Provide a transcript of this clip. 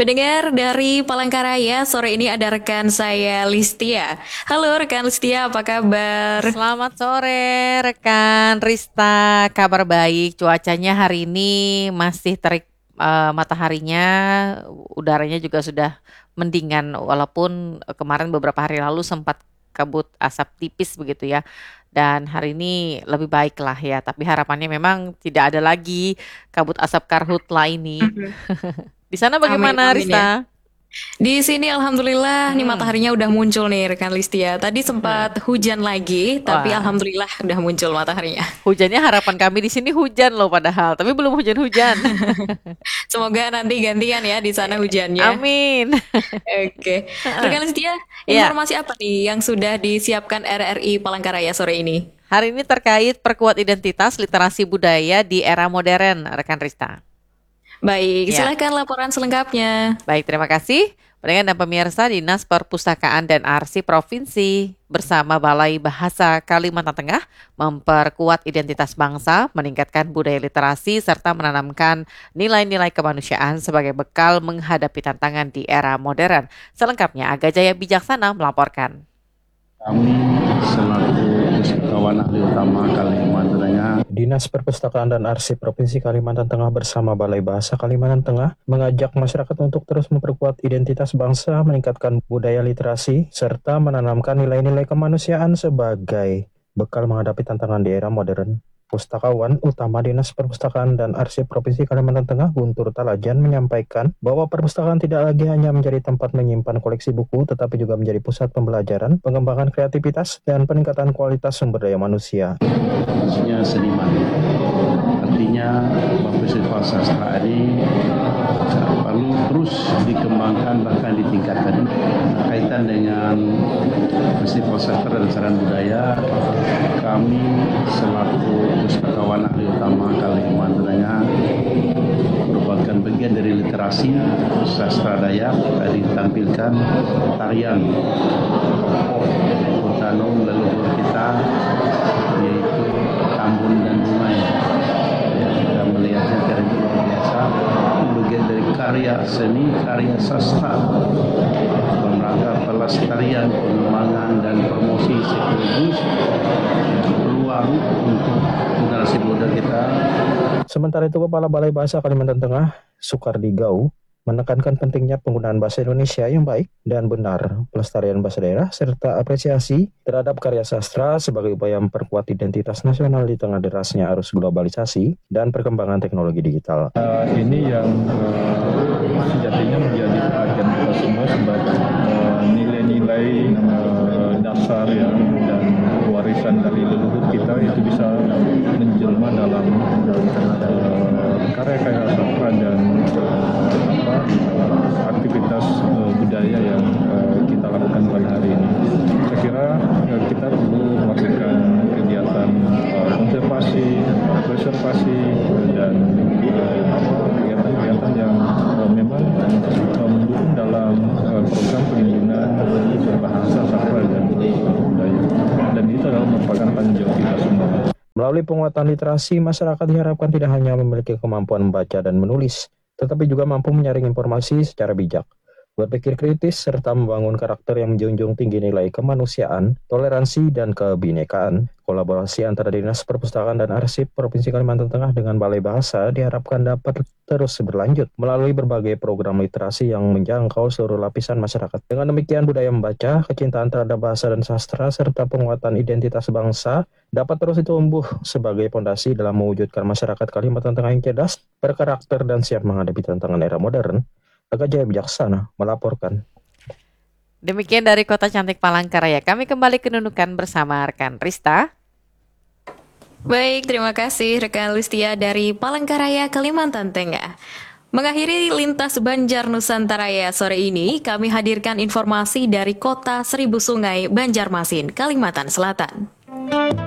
Pendengar dari Palangkaraya, sore ini ada rekan saya Listia. Halo rekan Listia, apa kabar? Selamat sore rekan Rista, kabar baik. Cuacanya hari ini masih terik mataharinya, udaranya juga sudah mendingan walaupun kemarin beberapa hari lalu sempat kabut asap tipis begitu ya. Dan hari ini lebih baik lah ya, tapi harapannya memang tidak ada lagi kabut asap karhutla ini. Mhm. Di sana Amin, bagaimana amin ya. Rista? Di sini alhamdulillah nih Hmm. mataharinya udah muncul nih rekan Listia. Tadi sempat hujan lagi, tapi Wah, alhamdulillah udah muncul mataharinya. hujannya harapan kami di sini hujan loh padahal, tapi belum hujan-hujan. Semoga nanti gantian ya di sana hujannya. Amin. Oke. Rekan Listia, Ya, informasi apa nih yang sudah disiapkan RRI Palangkaraya sore ini? hari ini terkait perkuat identitas literasi budaya di era modern, rekan Rista. Baik, Ya, silakan laporan selengkapnya. baik, terima kasih. Pendengar dan pemirsa, Dinas Perpustakaan dan Arsip Provinsi bersama Balai Bahasa Kalimantan Tengah memperkuat identitas bangsa, meningkatkan budaya literasi, serta menanamkan nilai-nilai kemanusiaan sebagai bekal menghadapi tantangan di era modern. Selengkapnya, Aga Jaya Bijaksana melaporkan. Kami selaku Pustakawan Ahli Utama Kalimantan Tengah, Dinas Perpustakaan dan Arsip Provinsi Kalimantan Tengah bersama Balai Bahasa Kalimantan Tengah mengajak masyarakat untuk terus memperkuat identitas bangsa, meningkatkan budaya literasi, serta menanamkan nilai-nilai kemanusiaan sebagai bekal menghadapi tantangan di era modern. Pustakawan Utama Dinas Perpustakaan dan Arsip Provinsi Kalimantan Tengah, Guntur Talajan, menyampaikan bahwa perpustakaan tidak lagi hanya menjadi tempat menyimpan koleksi buku, tetapi juga menjadi pusat pembelajaran, pengembangan kreativitas, dan peningkatan kualitas sumber daya manusia. khususnya seniman. Artinya festival sastra ini perlu terus dikembangkan bahkan ditingkatkan. Kaitan dengan festival sastra dan saran budaya, kami selaku Pustakawan Ahli Utama Kalimantan Tengah merupakan bagian dari literasi sastra Dayak. Tadi ditampilkan tarian tokoh Kurtanum leluhur kita, yaitu Tambun dan Dumai. Ya, kita melihatnya dari luar biasa, bagian dari karya seni, karya sastra dalam rangka pelestarian, pengembangan dan promosi sekaligus peluang untuk generasi muda kita. Sementara itu, Kepala Balai Bahasa Kalimantan Tengah, Sukardi Gau, menekankan pentingnya penggunaan bahasa Indonesia yang baik dan benar, pelestarian bahasa daerah, serta apresiasi terhadap karya sastra sebagai upaya memperkuat identitas nasional di tengah derasnya arus globalisasi dan perkembangan teknologi digital. Ini yang sejatinya menjadi perhatian kita semua sebagai nilai-nilai dasar ya, dan warisan dari leluhur kita itu bisa menjelma dalam karya-karya sastra dan aktivitas budaya yang kita lakukan pada hari ini. Saya kira kita perlu melakukan kegiatan konservasi, preservasi, dan kegiatan-kegiatan yang memang mendukung dalam program penimbunan berbahasa sastra dan budaya. Dan itu adalah merupakan tanggung jawab kita semua. Melalui penguatan literasi, masyarakat diharapkan tidak hanya memiliki kemampuan membaca dan menulis, tetapi juga mampu menyaring informasi secara bijak, berpikir kritis, serta membangun karakter yang menjunjung tinggi nilai kemanusiaan, toleransi, dan kebinekaan. Kolaborasi antara Dinas Perpustakaan dan Arsip Provinsi Kalimantan Tengah dengan Balai Bahasa diharapkan dapat terus berlanjut melalui berbagai program literasi yang menjangkau seluruh lapisan masyarakat. Dengan demikian, budaya membaca, kecintaan terhadap bahasa dan sastra, serta penguatan identitas bangsa dapat terus tumbuh sebagai fondasi dalam mewujudkan masyarakat Kalimantan Tengah yang cerdas, berkarakter, dan siap menghadapi tantangan era modern. Aga Jaya Bijaksana melaporkan. Demikian dari Kota Cantik Palangkaraya. Kami kembali ke Nunukan bersama rekan Rista. Baik, terima kasih rekan Listia dari Palangkaraya, Kalimantan Tengah. Mengakhiri lintas Banjar Nusantaraya sore ini, kami hadirkan informasi dari Kota Seribu Sungai, Banjarmasin, Kalimantan Selatan.